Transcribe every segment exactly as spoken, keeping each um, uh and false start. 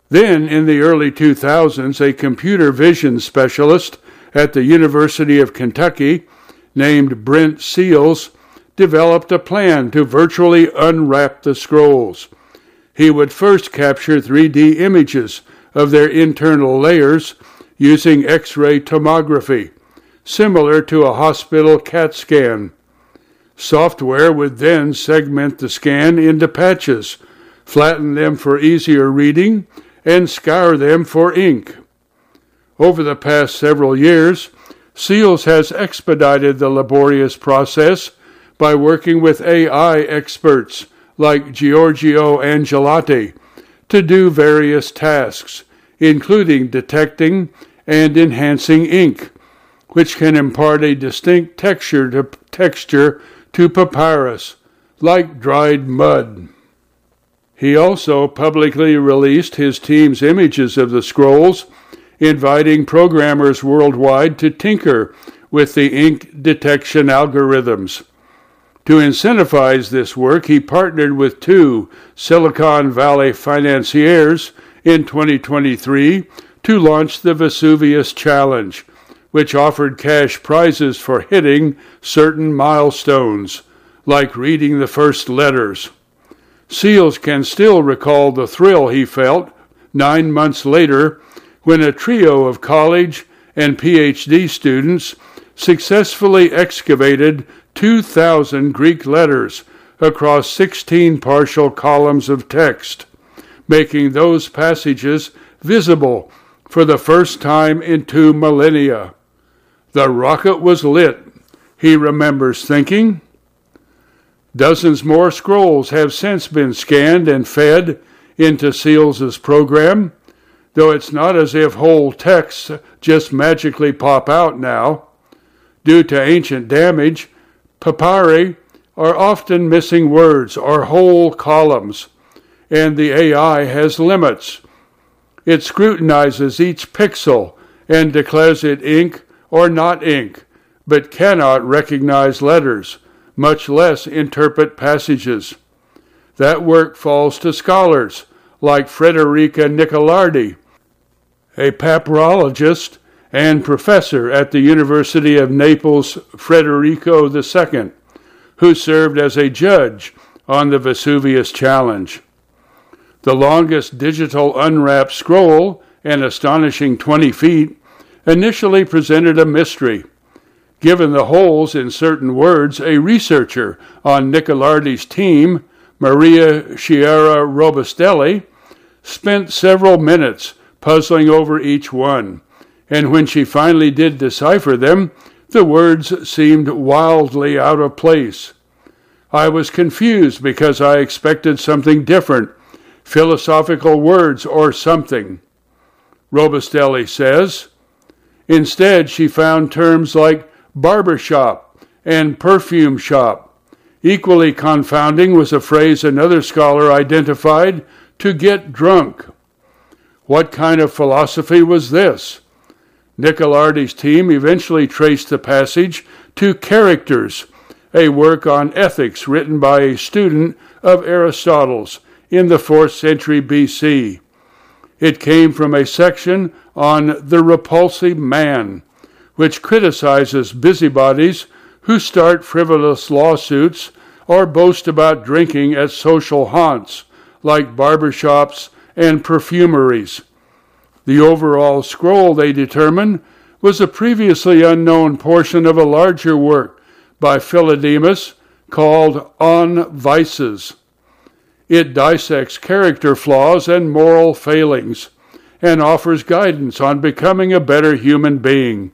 Then, in the early two thousands, a computer vision specialist at the University of Kentucky named Brent Seals developed a plan to virtually unwrap the scrolls. He would first capture three D images of their internal layers using X-ray tomography, similar to a hospital CAT scan. Software would then segment the scan into patches, flatten them for easier reading, and scour them for ink. Over the past several years, Seals has expedited the laborious process by working with A I experts like Giorgio Angelotti to do various tasks, including detecting and enhancing ink, which can impart a distinct texture to, texture to papyrus, like dried mud. He also publicly released his team's images of the scrolls, inviting programmers worldwide to tinker with the ink detection algorithms. To incentivize this work, he partnered with two Silicon Valley financiers in twenty twenty-three to launch the Vesuvius Challenge, which offered cash prizes for hitting certain milestones, like reading the first letters. Seals can still recall the thrill he felt nine months later when a trio of college and P H D students successfully excavated two thousand Greek letters across sixteen partial columns of text, making those passages visible for the first time in two millennia. The rocket was lit, he remembers thinking. Dozens more scrolls have since been scanned and fed into Seals's program, though it's not as if whole texts just magically pop out now. Due to ancient damage, papyri are often missing words or whole columns, and the A I has limits. It scrutinizes each pixel and declares it ink or not ink, but cannot recognize letters, much less interpret passages. That work falls to scholars like Frederica Nicolardi, a papyrologist and professor at the University of Naples Federico the Second, who served as a judge on the Vesuvius Challenge. The longest digital unwrapped scroll, an astonishing twenty feet, initially presented a mystery. Given the holes in certain words, a researcher on Nicolardi's team, Maria Sciarra Robustelli, spent several minutes puzzling over each one, and when she finally did decipher them, the words seemed wildly out of place. I was confused because I expected something different, philosophical words or something, Robustelli says. Instead, she found terms like barbershop and perfume shop. Equally confounding was a phrase another scholar identified, to get drunk. What kind of philosophy was this? Nicolardi's team eventually traced the passage to Characters, a work on ethics written by a student of Aristotle's in the fourth century B C. It came from a section on the repulsive man, which criticizes busybodies who start frivolous lawsuits or boast about drinking at social haunts like barbershops and perfumeries. The overall scroll, they determined, was a previously unknown portion of a larger work by Philodemus called On Vices. It dissects character flaws and moral failings and offers guidance on becoming a better human being.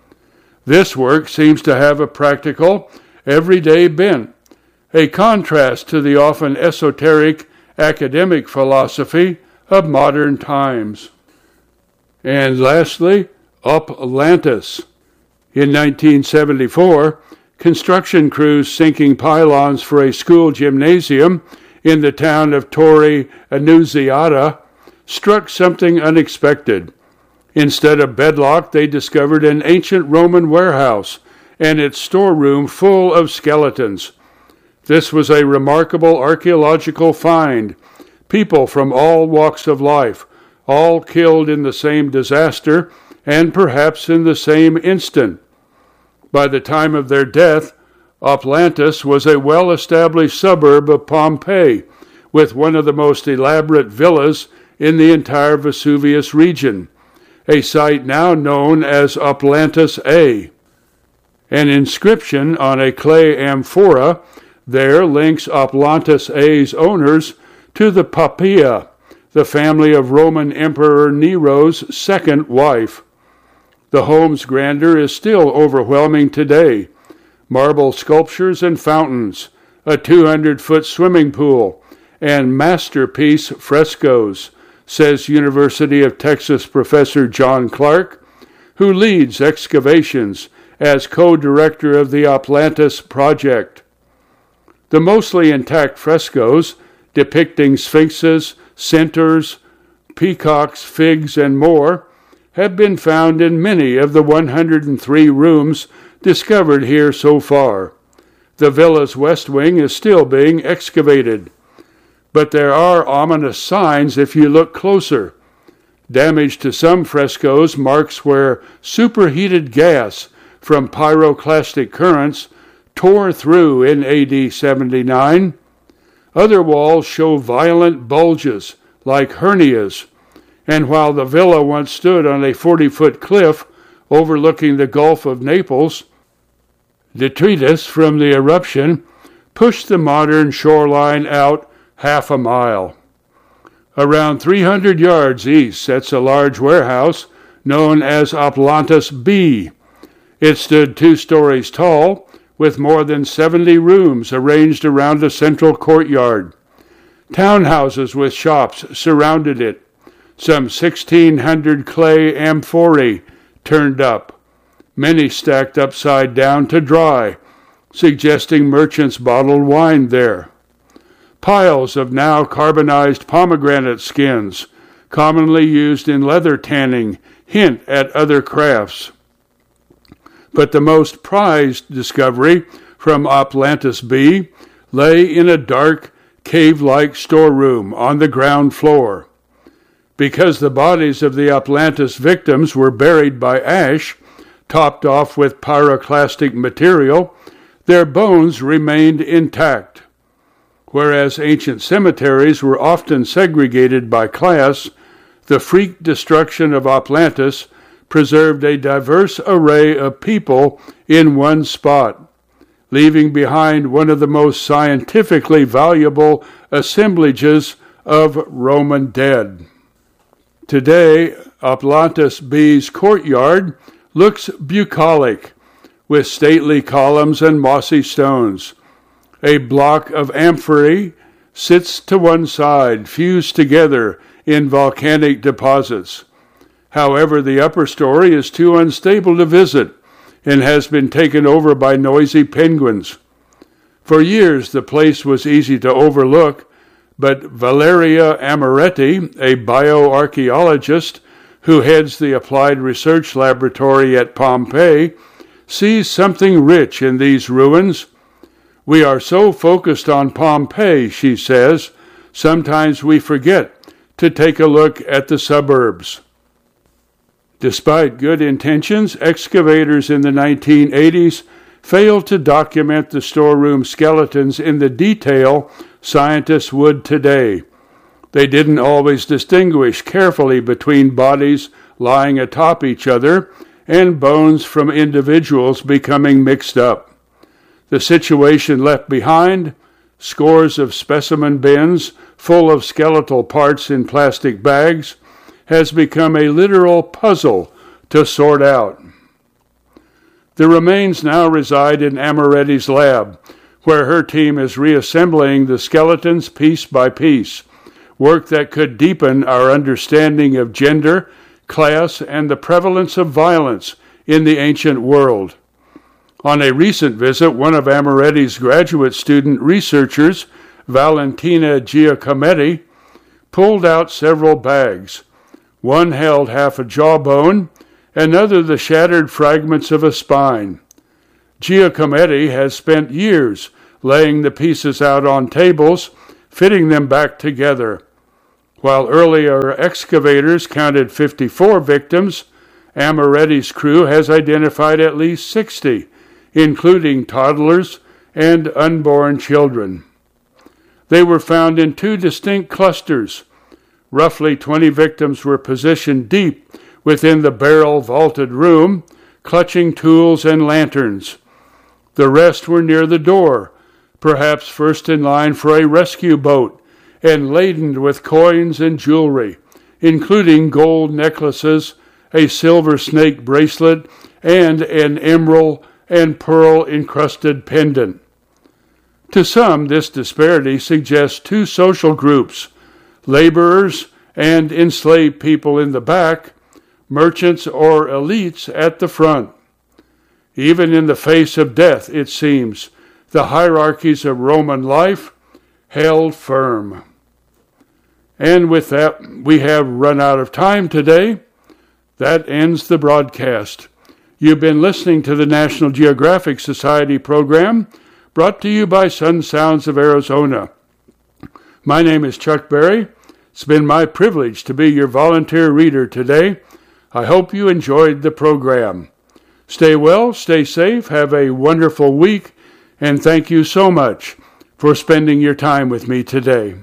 This work seems to have a practical, everyday bent, a contrast to the often esoteric academic philosophy of modern times. And lastly, Uplantis. In nineteen seventy-four, construction crews sinking pylons for a school gymnasium in the town of Torre Annunziata struck something unexpected. Instead of bedrock, they discovered an ancient Roman warehouse and its storeroom full of skeletons. This was a remarkable archaeological find. People from all walks of life, all killed in the same disaster and perhaps in the same instant. By the time of their death, Oplantis was a well-established suburb of Pompeii, with one of the most elaborate villas in the entire Vesuvius region, a site now known as Oplantis A. An inscription on a clay amphora there links Oplantis A's owners to the Poppaea, the family of Roman Emperor Nero's second wife. The home's grandeur is still overwhelming today. Marble sculptures and fountains, a two hundred foot swimming pool, and masterpiece frescoes, says University of Texas professor John Clark, who leads excavations as co-director of the Oplantis project. The mostly intact frescoes depicting sphinxes, centaurs, peacocks, figs, and more have been found in many of the one hundred three rooms discovered here so far. The villa's west wing is still being excavated, but there are ominous signs if you look closer. Damage to some frescoes marks where superheated gas from pyroclastic currents tore through in A D seventy-nine. Other walls show violent bulges, like hernias, and while the villa once stood on a forty-foot cliff overlooking the Gulf of Naples, detritus from the eruption pushed the modern shoreline out half a mile. Around three hundred yards east sits a large warehouse known as Oplantis B. It stood two stories tall, with more than seventy rooms arranged around a central courtyard. Townhouses with shops surrounded it. Some sixteen hundred clay amphorae turned up, many stacked upside down to dry, suggesting merchants bottled wine there. Piles of now carbonized pomegranate skins, commonly used in leather tanning, hint at other crafts. But the most prized discovery from Oplantis B lay in a dark, cave-like storeroom on the ground floor. Because the bodies of the Oplantis victims were buried by ash, topped off with pyroclastic material, their bones remained intact. Whereas ancient cemeteries were often segregated by class, the freak destruction of Oplantis preserved a diverse array of people in one spot, leaving behind one of the most scientifically valuable assemblages of Roman dead. Today, Oplantis B's courtyard looks bucolic, with stately columns and mossy stones. A block of amphorae sits to one side, fused together in volcanic deposits. However, the upper story is too unstable to visit and has been taken over by noisy penguins. For years, the place was easy to overlook, but Valeria Amoretti, a bioarchaeologist who heads the Applied Research Laboratory at Pompeii, sees something rich in these ruins. We are so focused on Pompeii, she says, sometimes we forget to take a look at the suburbs. Despite good intentions, excavators in the nineteen eighties failed to document the storeroom skeletons in the detail scientists would today. They didn't always distinguish carefully between bodies lying atop each other and bones from individuals becoming mixed up. The situation left behind, scores of specimen bins full of skeletal parts in plastic bags, has become a literal puzzle to sort out. The remains now reside in Amoretti's lab, where her team is reassembling the skeletons piece by piece, work that could deepen our understanding of gender, class, and the prevalence of violence in the ancient world. On a recent visit, one of Amoretti's graduate student researchers, Valentina Giacometti, pulled out several bags. One held half a jawbone, another the shattered fragments of a spine. Giacometti has spent years laying the pieces out on tables, fitting them back together. While earlier excavators counted fifty-four victims, Amoretti's crew has identified at least sixty, including toddlers and unborn children. They were found in two distinct clusters. Roughly twenty victims were positioned deep within the barrel-vaulted room, clutching tools and lanterns. The rest were near the door, perhaps first in line for a rescue boat, and laden with coins and jewelry, including gold necklaces, a silver snake bracelet, and an emerald and pearl-encrusted pendant. To some, this disparity suggests two social groups, laborers and enslaved people in the back, merchants or elites at the front. Even in the face of death, it seems, the hierarchies of Roman life held firm. And with that, we have run out of time today. That ends the broadcast. You've been listening to the National Geographic Society program, brought to you by Sun Sounds of Arizona. My name is Chuck Berry. It's been my privilege to be your volunteer reader today. I hope you enjoyed the program. Stay well, stay safe, have a wonderful week, and thank you so much for spending your time with me today.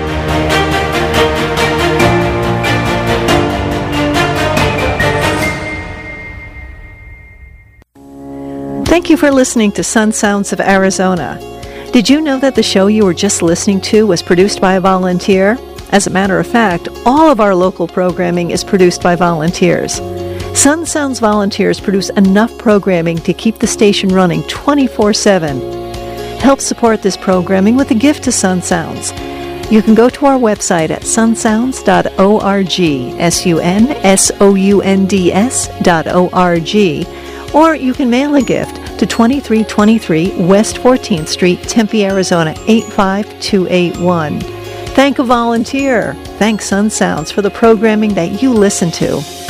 Thank you for listening to Sun Sounds of Arizona. Did you know that the show you were just listening to was produced by a volunteer? As a matter of fact, all of our local programming is produced by volunteers. Sun Sounds volunteers produce enough programming to keep the station running twenty-four seven. Help support this programming with a gift to Sun Sounds. You can go to our website at sun sounds dot org, S U N S O U N D S dot O R G, or you can mail a gift to twenty-three twenty-three West fourteenth Street, Tempe, Arizona, eight five two eight one. Thank a volunteer. Thank Sun Sounds for the programming that you listen to.